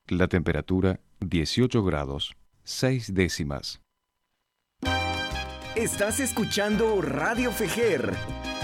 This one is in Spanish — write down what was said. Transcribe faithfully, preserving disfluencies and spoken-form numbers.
La temperatura dieciocho grados, seis décimas. Estás escuchando Radio Fejer.